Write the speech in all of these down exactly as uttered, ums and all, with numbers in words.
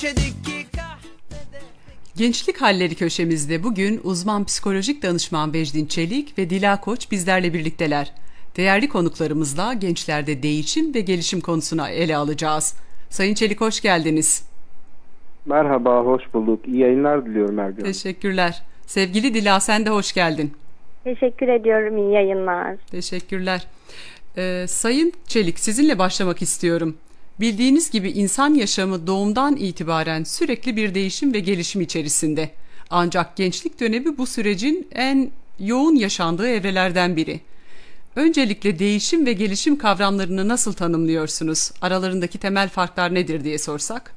Gençlik Halleri köşemizde bugün uzman psikolojik danışman Vecdin Çelik ve Dila Koç bizlerle birlikteler. Değerli konuklarımızla gençlerde değişim ve gelişim konusunu ele alacağız. Sayın Çelik hoş geldiniz. Merhaba, hoş bulduk. İyi yayınlar diliyorum Erdoğan. Teşekkürler. Sevgili Dila sen de hoş geldin. Teşekkür ediyorum, iyi yayınlar. Teşekkürler. Ee, Sayın Çelik sizinle başlamak istiyorum. Bildiğiniz gibi insan yaşamı doğumdan itibaren sürekli bir değişim ve gelişim içerisinde. Ancak gençlik dönemi bu sürecin en yoğun yaşandığı evrelerden biri. Öncelikle değişim ve gelişim kavramlarını nasıl tanımlıyorsunuz? Aralarındaki temel farklar nedir diye sorsak?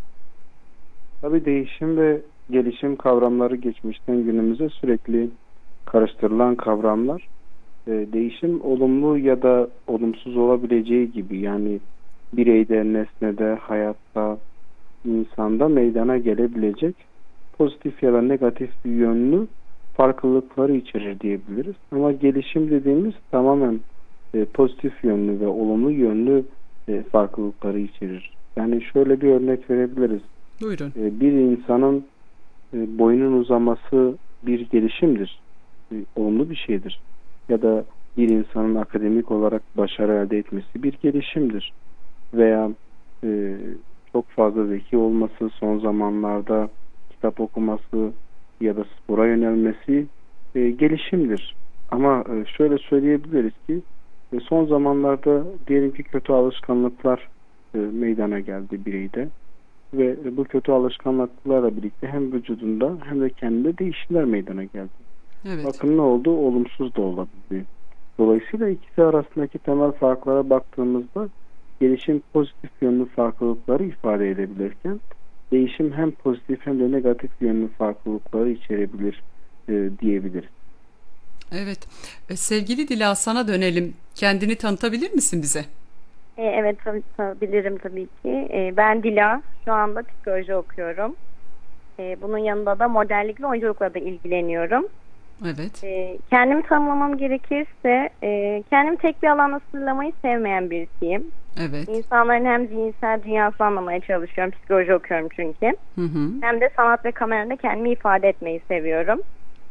Tabii değişim ve gelişim kavramları geçmişten günümüze sürekli karıştırılan kavramlar. Ee, değişim olumlu ya da olumsuz olabileceği gibi, yani bireyde, nesnede, hayatta, insanda meydana gelebilecek pozitif ya da negatif bir yönlü farklılıkları içerir diyebiliriz. Ama gelişim dediğimiz tamamen e, pozitif yönlü ve olumlu yönlü e, farklılıkları içerir. Yani şöyle bir örnek verebiliriz. Buyurun. E, bir insanın e, boyunun uzaması bir gelişimdir. E, olumlu bir şeydir. Ya da bir insanın akademik olarak başarı elde etmesi bir gelişimdir. Veya e, çok fazla zeki olması, son zamanlarda kitap okuması ya da spora yönelmesi e, gelişimdir. Ama e, şöyle söyleyebiliriz ki e, son zamanlarda diyelim ki kötü alışkanlıklar e, meydana geldi bireyde ve e, bu kötü alışkanlıklarla birlikte hem vücudunda hem de kendinde değişimler meydana geldi. Evet. Bakın ne oldu? Olumsuz da olabilir. Dolayısıyla ikisi arasındaki temel farklara baktığımızda gelişim pozitif yönlü farklılıkları ifade edebilirken değişim hem pozitif hem de negatif yönlü farklılıkları içerebilir e, diyebiliriz. Evet. E, sevgili Dila sana dönelim. Kendini tanıtabilir misin bize? E, evet tabii, tabii, bilirim tabii ki. E, ben Dila. Şu anda psikoloji okuyorum. E, bunun yanında da modellik ve oyunculukla da ilgileniyorum. Evet. E, kendimi tanımlamam gerekirse e, kendimi tek bir alanda sınırlamayı sevmeyen birisiyim. Evet. İnsanların hem zihinsel dünyasını anlamaya çalışıyorum. Psikoloji okuyorum çünkü. Hı hı. Hem de sanat ve kamerada kendimi ifade etmeyi seviyorum.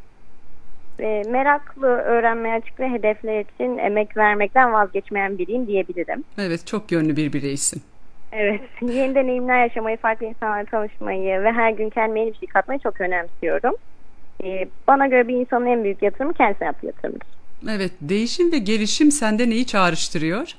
E, meraklı, öğrenmeye açık ve hedefler için emek vermekten vazgeçmeyen biriyim diyebilirim. Evet, çok yönlü bir bireysin. Evet, yeni deneyimler yaşamayı, farklı insanlarla tanışmayı ve her gün kendime yeni bir şey katmayı çok önemsiyorum. E, bana göre bir insanın en büyük yatırımı kendisine yaptığı yatırımdır. Evet, değişim ve gelişim sende neyi çağrıştırıyor?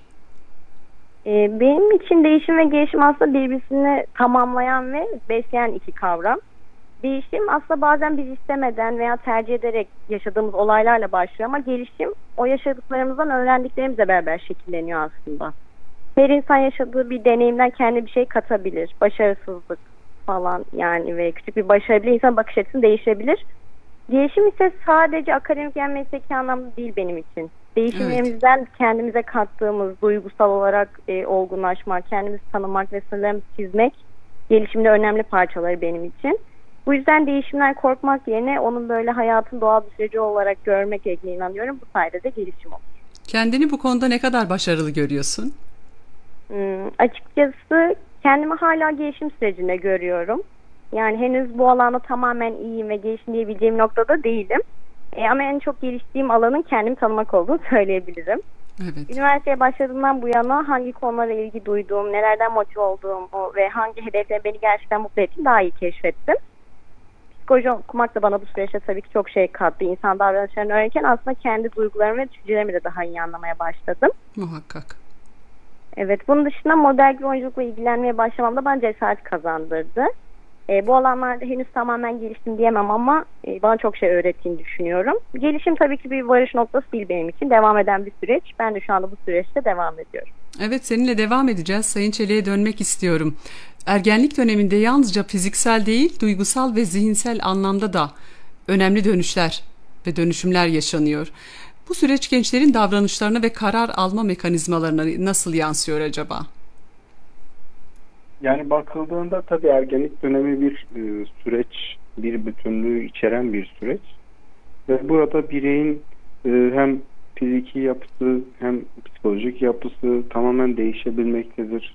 E, benim için değişim ve gelişim aslında birbirini tamamlayan ve besleyen iki kavram. Değişim aslında bazen biz istemeden veya tercih ederek yaşadığımız olaylarla başlıyor ama gelişim o yaşadıklarımızdan öğrendiklerimizle beraber şekilleniyor aslında. Her insan yaşadığı bir deneyimden kendi bir şey katabilir. Başarısızlık falan yani ve küçük bir başarı bile insan bakış açısını değiştirebilir. Gelişim ise sadece akademik yani mesleki anlamda değil benim için. Değişimlerimizden evet. kendimize kattığımız duygusal olarak e, olgunlaşmak, kendimizi tanımak ve sınırlarımızı çizmek gelişimde önemli parçaları benim için. Bu yüzden değişimden korkmak yerine onun böyle hayatın doğal bir süreci olarak görmek gerektiğine inanıyorum. Bu sayede de gelişim olur. Kendini bu konuda ne kadar başarılı görüyorsun? Hmm, açıkçası kendimi hala gelişim sürecinde görüyorum. Yani henüz bu alanda tamamen iyiyim ve gelişim diyebileceğim noktada değilim. E, ama en çok geliştiğim alanın kendimi tanımak olduğunu söyleyebilirim. Evet. Üniversiteye başladığımdan bu yana hangi konulara ilgi duyduğum, nelerden motive olduğum ve hangi hedeflerin beni gerçekten mutlu ettiğini daha iyi keşfettim. Psikoloji okumak da bana bu süreçte tabii ki çok şey kattı. İnsan davranışlarını öğrenirken aslında kendi duygularımı ve düşüncelerimi de daha iyi anlamaya başladım. Muhakkak. Evet, bunun dışında modellik ve oyunculukla ilgilenmeye başlamam da bana cesaret kazandırdı. E, bu alanlarda henüz tamamen geliştim diyemem ama e, bana çok şey öğrettiğini düşünüyorum. Gelişim tabii ki bir varış noktası değil benim için. Devam eden bir süreç. Ben de şu anda bu süreçte devam ediyorum. Evet, seninle devam edeceğiz. Sayın Çelik'e dönmek istiyorum. Ergenlik döneminde yalnızca fiziksel değil, duygusal ve zihinsel anlamda da önemli dönüşler ve dönüşümler yaşanıyor. Bu süreç gençlerin davranışlarına ve karar alma mekanizmalarına nasıl yansıyor acaba? Yani bakıldığında tabii ergenlik dönemi bir e, süreç, bir bütünlüğü içeren bir süreç. Ve burada bireyin e, hem fiziki yapısı hem psikolojik yapısı tamamen değişebilmektedir.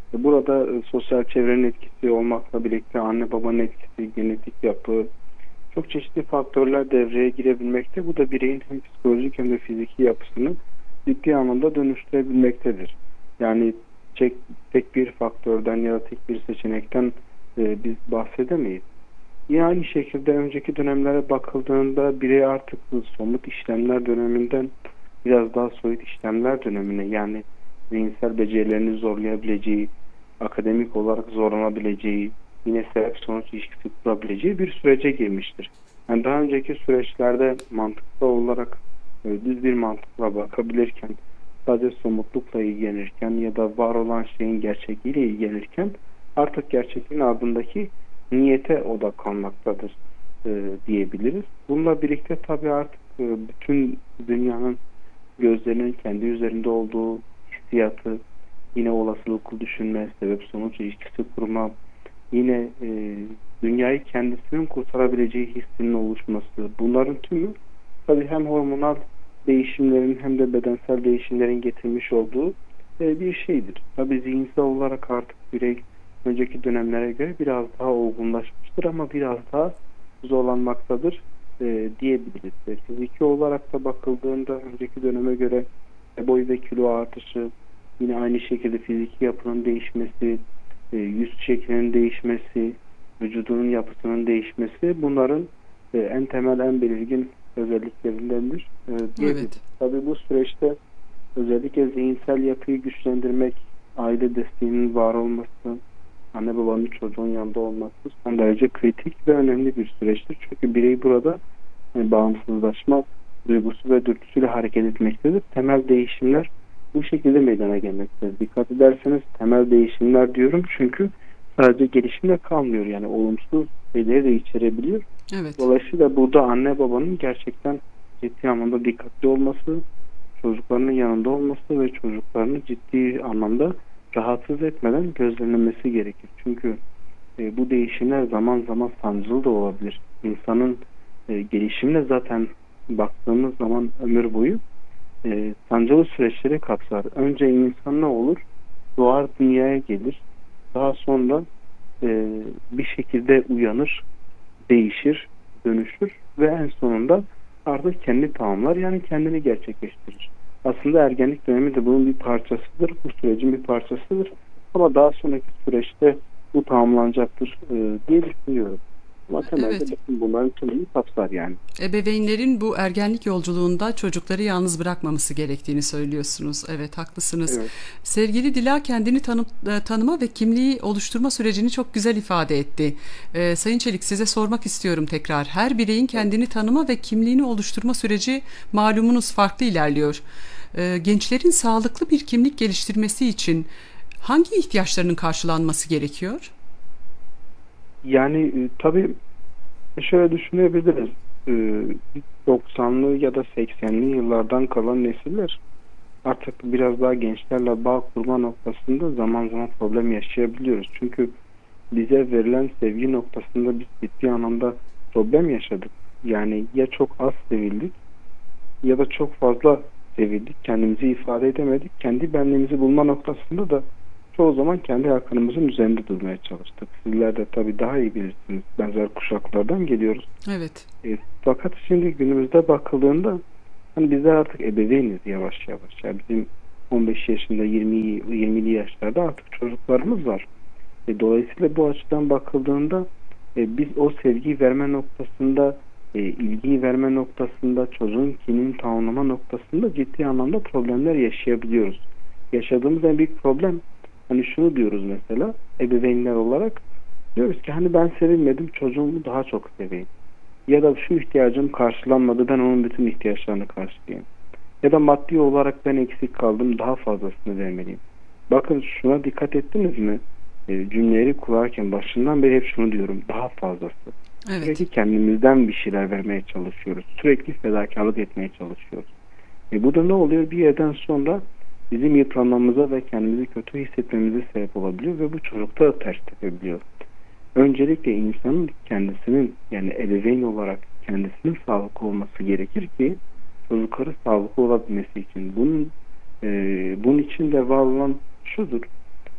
E, Burada e, sosyal çevrenin etkisi olmakla birlikte anne babanın etkisi, genetik yapı, çok çeşitli faktörler devreye girebilmekte. Bu da bireyin hem psikolojik hem de fiziki yapısını ciddi anlamda dönüştürebilmektedir. Yani tek, tek bir faktörden ya da tek bir seçenekten e, biz bahsedemeyiz. Yine aynı şekilde önceki dönemlere bakıldığında birey artık somut işlemler döneminden biraz daha soyut işlemler dönemine, yani zihinsel becerilerini zorlayabileceği, akademik olarak zorlanabileceği, yine sebep sonuç ilişkisi kurabileceği bir sürece girmiştir. Yani daha önceki süreçlerde mantıklı olarak e, düz bir mantıkla bakabilirken, sadece somutlukla ilgilenirken ya da var olan şeyin gerçekliğiyle ilgilenirken artık gerçekliğin ardındaki niyete odaklanmaktadır e, diyebiliriz. Bununla birlikte tabii artık e, bütün dünyanın gözlerinin kendi üzerinde olduğu hissiyatı, yine olasılıklı düşünme, sebep sonuç ilişkisi kurma, yine e, dünyayı kendisinin kurtarabileceği hissinin oluşması, bunların tümü tabii hem hormonal değişimlerin hem de bedensel değişimlerin getirmiş olduğu e, bir şeydir. Tabii zihinsel olarak artık birey önceki dönemlere göre biraz daha olgunlaşmıştır ama biraz daha zorlanmaktadır e, diyebiliriz. E, fiziki olarak da bakıldığında önceki döneme göre e, boy ve kilo artışı, yine aynı şekilde fiziki yapının değişmesi, e, yüz şeklinin değişmesi, vücudunun yapısının değişmesi, bunların e, en temel, en belirgin özelliklerindendir e, diyebiliriz. Evet. Tabii bu süreçte özellikle zihinsel yapıyı güçlendirmek, aile desteğinin var olması, anne babanın çocuğun yanında olması son derece kritik ve önemli bir süreçtir. Çünkü birey burada yani bağımsızlaşma duygusu ve dürtüsüyle hareket etmektedir. Temel değişimler bu şekilde meydana gelmektedir. Dikkat ederseniz temel değişimler diyorum çünkü sadece gelişimle kalmıyor. Yani olumsuz şeyleri de içerebiliyor. Evet. Dolayısıyla burada anne babanın gerçekten ciddi anlamda dikkatli olması, çocuklarının yanında olması ve çocuklarını ciddi anlamda rahatsız etmeden gözlemlemesi gerekir. Çünkü e, bu değişimler zaman zaman sancılı da olabilir. İnsanın e, gelişimine zaten baktığımız zaman ömür boyu e, sancılı süreçleri kapsar. Önce insan ne olur? Doğar, dünyaya gelir. Daha sonra e, bir şekilde uyanır, değişir, dönüşür ve en sonunda artık kendi tamamlar, yani kendini gerçekleştirir. Aslında ergenlik dönemi de bunun bir parçasıdır. Bu sürecin bir parçasıdır. Ama daha sonraki süreçte bu tamamlanacaktır e, diye düşünüyorum. Ama temelde Evet. bütün bunların tümünü kapsar yani. Ebeveynlerin bu ergenlik yolculuğunda çocukları yalnız bırakmaması gerektiğini söylüyorsunuz. Evet, haklısınız. Evet. Sevgili Dila kendini tanı, e, tanıma ve kimliği oluşturma sürecini çok güzel ifade etti. Ee, Sayın Çelik, size sormak istiyorum tekrar. Her bireyin kendini tanıma ve kimliğini oluşturma süreci malumunuz farklı ilerliyor. Ee, gençlerin sağlıklı bir kimlik geliştirmesi için hangi ihtiyaçlarının karşılanması gerekiyor? Yani e, tabii şöyle düşünebiliriz. E, doksanlı ya da seksenli yıllardan kalan nesiller artık biraz daha gençlerle bağ kurma noktasında zaman zaman problem yaşayabiliyoruz. Çünkü bize verilen sevgi noktasında biz ciddi anlamda problem yaşadık. Yani ya çok az sevildik ya da çok fazla sevildik. Kendimizi ifade edemedik. Kendi benliğimizi bulma noktasında da çoğu zaman kendi hakkımızın üzerinde durmaya çalıştık. Sizler de tabii daha iyi bilirsiniz. Benzer kuşaklardan geliyoruz. Evet. E, fakat şimdi günümüzde bakıldığında hani bizler artık ebeveyniz yavaş yavaş. Yani bizim on beş yaşında yirmi yirmili yaşlarda artık çocuklarımız var. E, dolayısıyla bu açıdan bakıldığında e, biz o sevgiyi verme noktasında, e, ilgiyi verme noktasında, çocuğun kimliğini tamamlama noktasında ciddi anlamda problemler yaşayabiliyoruz. Yaşadığımız en büyük problem, hani şunu diyoruz mesela ebeveynler olarak, diyoruz ki hani ben sevilmedim, çocuğumu daha çok seveyim. Ya da şu ihtiyacım karşılanmadı, ben onun bütün ihtiyaçlarını karşılayayım. Ya da maddi olarak ben eksik kaldım, daha fazlasını vermeliyim. Bakın şuna dikkat ettiniz mi? E, cümleleri kurarken başından beri hep şunu diyorum, daha fazlası. Evet. Sürekli kendimizden bir şeyler vermeye çalışıyoruz. Sürekli fedakarlık etmeye çalışıyoruz. E, bu da ne oluyor? Bir yerden sonra bizim yıpranmamıza ve kendimizi kötü hissetmemize sebep olabiliyor ve bu çocukta da ters tepebiliyor. Öncelikle insanın kendisinin, yani ebeveyn olarak kendisinin sağlıklı olması gerekir ki çocukları sağlıklı olabilmesi için. Bunun e, bunun için de var olan şudur.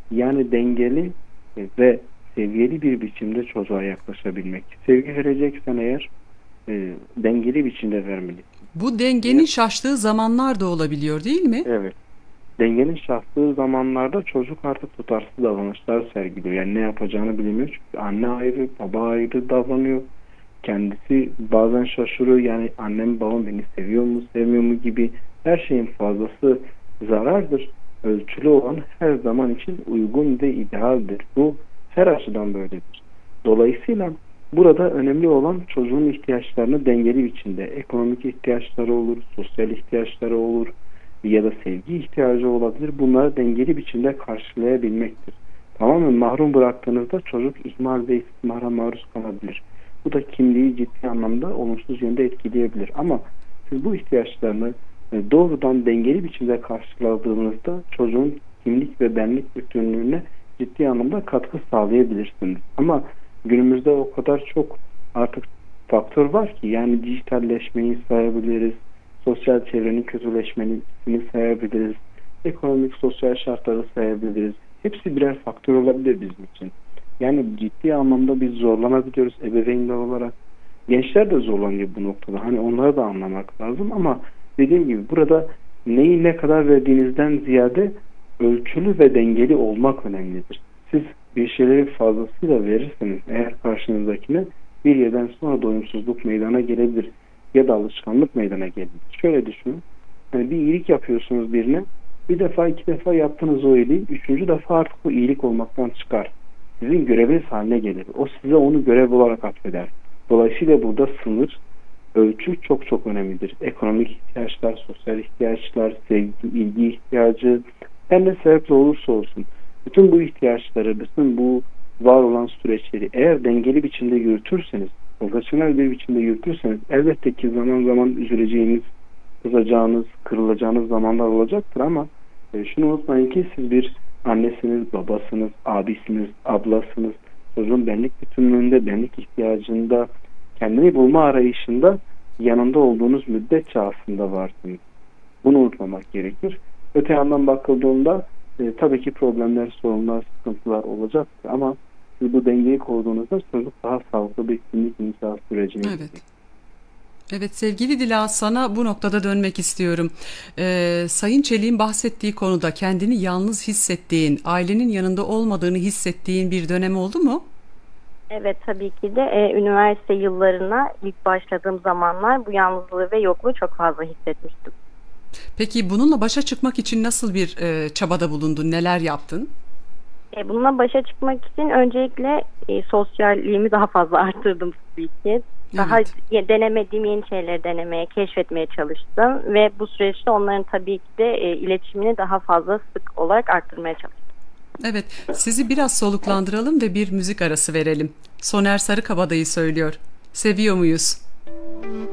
Yani dengeli e, ve seviyeli bir biçimde çocuğa yaklaşabilmek. Sevgi vereceksen eğer e, dengeli biçimde vermelisin. Bu dengenin şaştığı zamanlar da olabiliyor değil mi? Evet. Dengenin şaştığı zamanlarda çocuk artık tutarsız davranışlar sergiliyor. Yani ne yapacağını bilemiyor. Çünkü anne ayrı, baba ayrı davranıyor. Kendisi bazen şaşırıyor. Yani annem babam beni seviyor mu, sevmiyor mu gibi her şeyin fazlası zarardır. Ölçülü olan her zaman için uygun ve idealdir. Bu her açıdan böyledir. Dolayısıyla burada önemli olan çocuğun ihtiyaçlarını dengeli biçimde, ekonomik ihtiyaçları olur, sosyal ihtiyaçları olur ya da sevgi ihtiyacı olabilir. Bunları dengeli biçimde karşılayabilmektir. Tamamen mahrum bıraktığınızda çocuk ihmal ve istismara maruz kalabilir. Bu da kimliği ciddi anlamda olumsuz yönde etkileyebilir. Ama siz bu ihtiyaçlarını doğrudan dengeli biçimde karşıladığınızda çocuğun kimlik ve benlik bütünlüğüne ciddi anlamda katkı sağlayabilirsiniz. Ama günümüzde o kadar çok artık faktör var ki, yani dijitalleşmeyi sayabiliriz, sosyal çevrenin kötüleşmesini sayabiliriz, ekonomik sosyal şartları sayabiliriz. Hepsi birer faktör olabilir bizim için. Yani ciddi anlamda biz zorlanabiliyoruz ebeveynler olarak. Gençler de zorlanıyor bu noktada. Hani onları da anlamak lazım ama dediğim gibi burada neyi ne kadar verdiğinizden ziyade ölçülü ve dengeli olmak önemlidir. Siz bir şeyleri fazlasıyla verirseniz eğer karşınızdakine, bir yerden sonra doyumsuzluk meydana gelebilir ya da alışkanlık meydana gelebilir. Şöyle düşünün. Yani bir iyilik yapıyorsunuz birine. Bir defa iki defa yaptığınız o iyiliği üçüncü defa artık bu iyilik olmaktan çıkar. Sizin göreviniz haline gelir. O size onu görev olarak atfeder. Dolayısıyla burada sınır, ölçü çok çok önemlidir. Ekonomik ihtiyaçlar, sosyal ihtiyaçlar, sevgi, ilgi ihtiyacı, her ne sebeple olursa olsun bütün bu ihtiyaçları, bütün bu var olan süreçleri eğer dengeli biçimde yürütürseniz, profesyonel bir biçimde yürütürseniz elbette ki zaman zaman üzüleceğiniz, kızacağınız, kırılacağınız zamanlar olacaktır ama e, şunu unutmayın ki siz bir annesiniz, babasınız, abisiniz, ablasınız. Çocuğun benlik bütünlüğünde, benlik ihtiyacında, kendini bulma arayışında yanında olduğunuz müddetçe aslında varsınız. Bunu unutmamak gerekir. Öte yandan bakıldığında e, tabii ki problemler, sorunlar, sıkıntılar olacaktır ama siz bu dengeyi koruduğunuzda çocuk daha sağlıklı bir kimlik inşa sürecine Evet. gidecek. Evet sevgili Dila, sana bu noktada dönmek istiyorum. Ee, Sayın Çelik'in bahsettiği konuda kendini yalnız hissettiğin, ailenin yanında olmadığını hissettiğin bir dönem oldu mu? Evet tabii ki de e, üniversite yıllarına ilk başladığım zamanlar bu yalnızlığı ve yokluğu çok fazla hissetmiştim. Peki bununla başa çıkmak için nasıl bir e, çabada bulundun, neler yaptın? E, bununla başa çıkmak için öncelikle e, sosyalliğimi daha fazla arttırdım tabii ki. Daha Evet. denemediğim yeni şeyleri denemeye, keşfetmeye çalıştım ve bu süreçte onların tabii ki de e, iletişimini daha fazla sık olarak arttırmaya çalıştım. Evet, sizi biraz soluklandıralım ve bir müzik arası verelim. Soner Sarıkabadayı söylüyor. Seviyor muyuz?